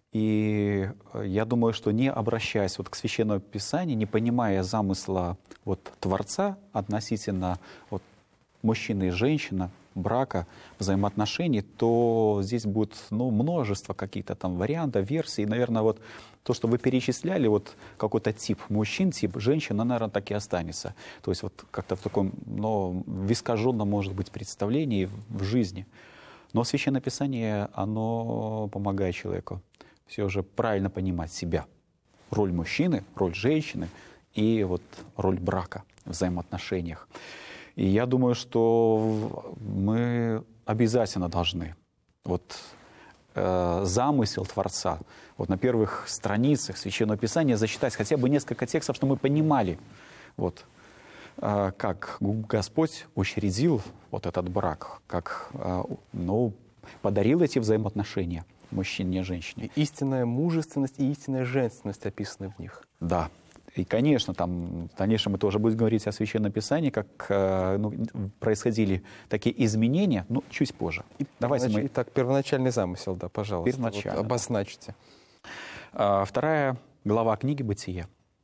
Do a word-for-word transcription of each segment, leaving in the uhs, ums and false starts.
И я думаю, что не обращаясь вот к Священному Писанию, не понимая замысла вот Творца относительно вот мужчины и женщины, брака, взаимоотношений, то здесь будет ну, множество каких-то там вариантов, версий. И, наверное, вот то, что вы перечисляли, вот какой-то тип мужчин, тип женщин, ну, наверное, так и останется. То есть вот как-то в таком, ну, искаженном, может быть, представлении в жизни. Но Священное Писание, оно помогает человеку все же правильно понимать себя. Роль мужчины, роль женщины и вот роль брака в взаимоотношениях. И я думаю, что мы обязательно должны вот, э, замысел Творца вот на первых страницах Священного Писания зачитать хотя бы несколько текстов, чтобы мы понимали, вот, э, как Господь учредил вот этот брак, как э, ну, подарил эти взаимоотношения мужчине и женщине. И истинная мужественность и истинная женственность описаны в них. Да. И, конечно, там, в дальнейшем мы тоже будем говорить о Священном Писании, как ну, происходили такие изменения, но чуть позже. И, Давайте первонач... мы... Итак, первоначальный замысел, да, пожалуйста. Первоначально, вот обозначьте. А, вторая глава книги «Бытие».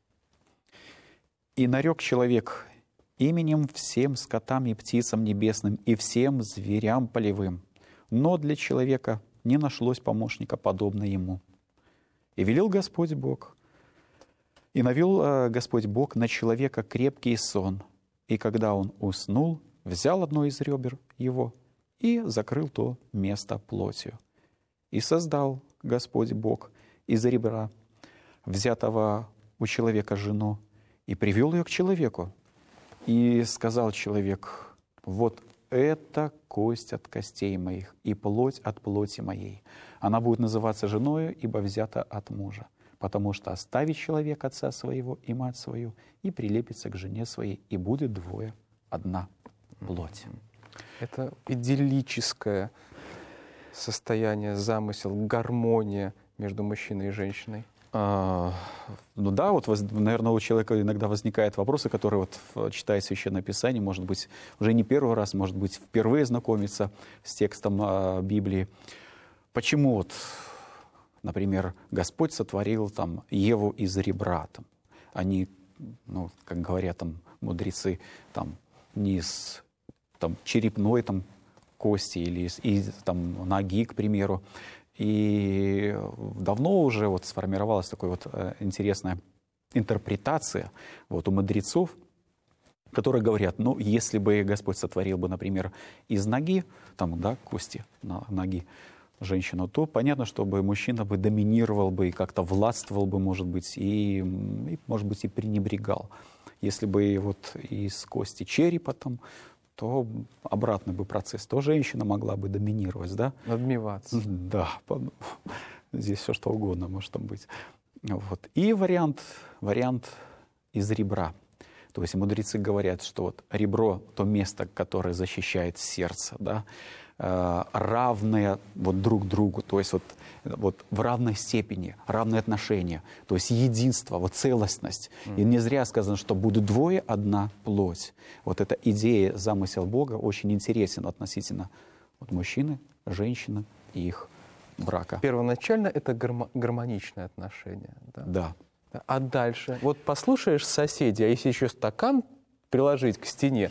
«И нарек человек именем всем скотам и птицам небесным и всем зверям полевым, но для человека не нашлось помощника, подобно ему. И велел Господь Бог, и навел э, Господь Бог на человека крепкий сон, и когда он уснул, взял одно из ребер его и закрыл то место плотью. И создал Господь Бог из ребра, взятого у человека жену, и привел ее к человеку. И сказал человек: вот это кость от костей моих и плоть от плоти моей. Она будет называться женою, ибо взята от мужа. Потому что оставит человек отца своего и мать свою, и прилепится к жене своей, и будет двое, одна плоть». Это идиллическое состояние, замысел, гармония между мужчиной и женщиной. А, ну да, вот, наверное, у человека иногда возникают вопросы, которые, вот, читая Священное Писание, может быть, уже не первый раз, может быть, впервые знакомиться с текстом а, Библии. Почему вот... Например, Господь сотворил там Еву из ребра. Там. Они, ну, как говорят там мудрецы, там, не из там, черепной там, кости или из, из там, ноги, к примеру. И давно уже вот сформировалась такая вот э, интересная интерпретация вот, у мудрецов, которые говорят, ну, если бы Господь сотворил бы, например, из ноги, там, да, кости на ноги, женщину, то понятно, чтобы мужчина бы доминировал бы и как-то властвовал бы, может быть, и, и может быть, и пренебрегал. Если бы вот из кости черепа там, то обратный бы процесс, то женщина могла бы доминировать, да? Надмеваться. Да, здесь все что угодно может там быть. Вот. И вариант, вариант из ребра. То есть мудрецы говорят, что вот ребро, то место, которое защищает сердце, да, равные вот друг другу, то есть вот, вот в равной степени, равные отношения, то есть единство, вот целостность. Mm. И не зря сказано, что будут двое, одна плоть. Вот эта идея, замысел Бога очень интересен относительно вот мужчины, женщины и их брака. Первоначально это гармо- гармоничное отношение. Да? Да. А дальше? Вот послушаешь соседей, а если еще стакан приложить к стене,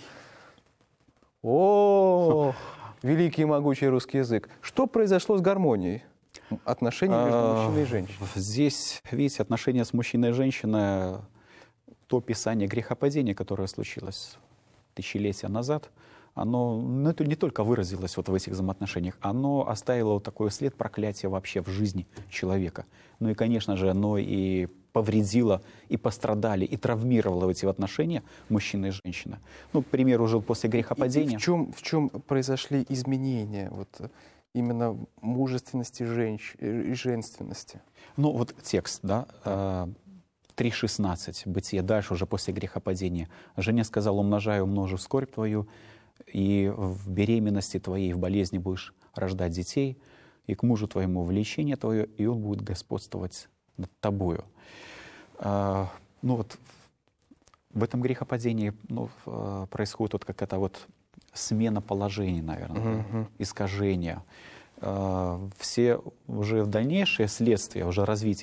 о, великий и могучий русский язык. Что произошло с гармонией отношений между мужчиной и женщиной? Здесь, видите, отношения с мужчиной и женщиной, то писание грехопадения, которое случилось тысячелетия назад, оно ну, это не только выразилось вот в этих взаимоотношениях, оно оставило вот такой след проклятия вообще в жизни человека. Ну и, конечно же, оно и повредило, и пострадали, и травмировало эти отношения мужчины и женщины. Ну, к примеру, уже после грехопадения. И, и в, чем, в чем произошли изменения вот, именно мужественности женщ... и женственности? Ну, вот текст, да, три шестнадцать, Бытие, дальше уже после грехопадения. «Жене сказал: умножаю, умножу скорбь твою, и в беременности твоей, в болезни будешь рождать детей, и к мужу твоему влечение твое, и он будет господствовать над тобою». А, ну вот в этом грехопадении ну, происходит вот какая-то вот смена положений, наверное, uh-huh. искажение. все уже в дальнейшее следствие, уже развитие